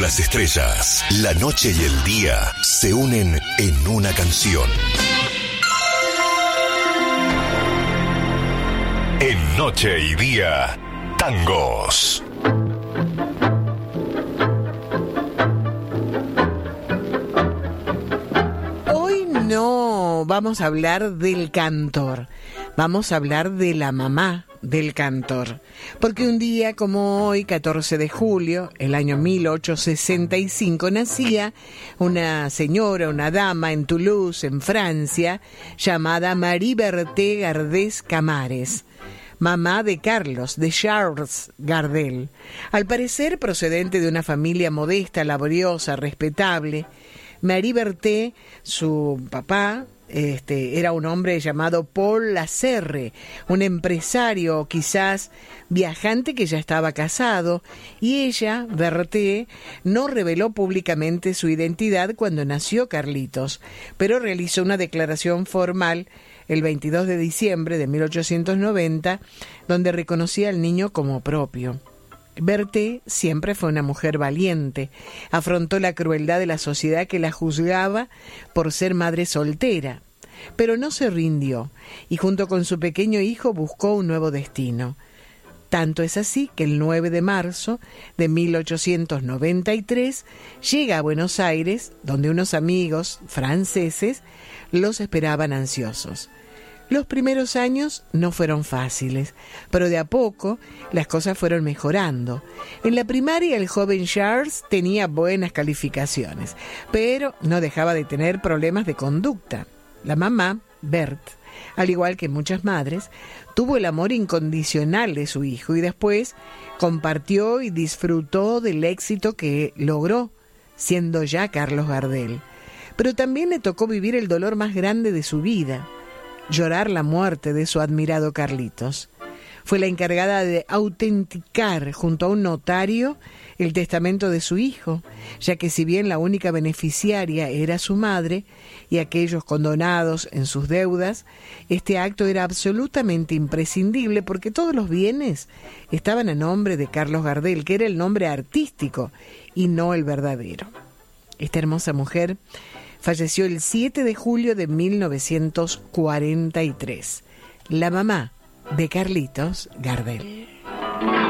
las estrellas, la noche y el día se unen en una canción. En Noche y Día, tangos. Hoy no vamos a hablar del cantor, vamos a hablar de la mamá del cantor, porque un día como hoy, 14 de julio, el año 1865, nacía una señora, una dama en Toulouse, en Francia, llamada Marie Berthe Gardès Camares, mamá de Charles Gardel. Al parecer procedente de una familia modesta, laboriosa, respetable. Marie Berthe, su papá, era un hombre llamado Paul Lasserre, un empresario quizás viajante que ya estaba casado, y ella, Berthe, no reveló públicamente su identidad cuando nació Carlitos, pero realizó una declaración formal el 22 de diciembre de 1890, donde reconocía al niño como propio. Berthe siempre fue una mujer valiente, afrontó la crueldad de la sociedad que la juzgaba por ser madre soltera, pero no se rindió y junto con su pequeño hijo buscó un nuevo destino. Tanto es así que el 9 de marzo de 1893 llega a Buenos Aires, donde unos amigos franceses los esperaban ansiosos. Los primeros años no fueron fáciles, pero de a poco las cosas fueron mejorando. En la primaria el joven Charles tenía buenas calificaciones, pero no dejaba de tener problemas de conducta. La mamá, Berthe, al igual que muchas madres, tuvo el amor incondicional de su hijo y después compartió y disfrutó del éxito que logró, siendo ya Carlos Gardel. Pero también le tocó vivir el dolor más grande de su vida, llorar la muerte de su admirado Carlitos. Fue la encargada de autenticar junto a un notario el testamento de su hijo, ya que si bien la única beneficiaria era su madre y aquellos condonados en sus deudas, este acto era absolutamente imprescindible porque todos los bienes estaban a nombre de Carlos Gardel, que era el nombre artístico y no el verdadero. Esta hermosa mujer falleció el 7 de julio de 1943, la mamá de Carlitos Gardel.